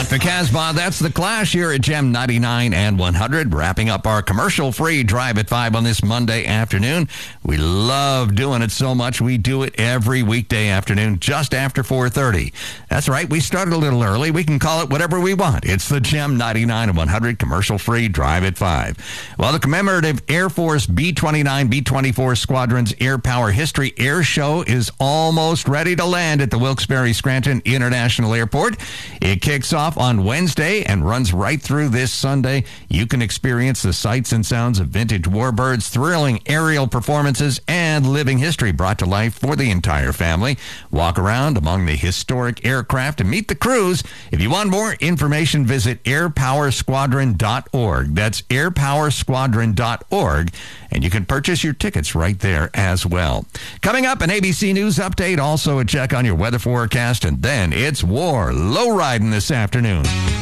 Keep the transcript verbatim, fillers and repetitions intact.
Chuck the Casbah, that's the Clash here at Gem ninety-nine and one hundred, wrapping up our commercial-free Drive at five on this Monday afternoon. We love doing it so much, we do it every weekday afternoon just after four thirty. That's right, we started a little early. We can call it whatever we want. It's the Gem ninety-nine and one hundred commercial-free Drive at five. Well, the commemorative Air Force B twenty-nine, B twenty-four Squadron's Air Power History Air Show is almost ready to land at the Wilkes-Barre Scranton International Airport. It kicks off on Wednesday and runs right through this Sunday. You can experience the sights and sounds of vintage warbirds, thrilling aerial performances, and living history brought to life for the entire family. Walk around among the historic aircraft and meet the crews. If you want more information, visit air power squadron dot org. That's air power squadron dot org, and you can purchase your tickets right there as well. Coming up, an A B C News update, also a check on your weather forecast, and then it's war low riding this afternoon.